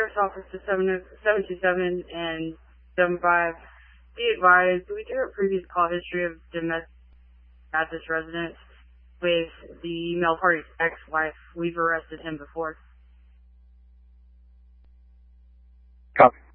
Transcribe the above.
Sheriff's Office to 727 and 75. Be advised, we do have a previous call history of domestic at this residence with the male party's ex-wife. We've arrested him before. Copy.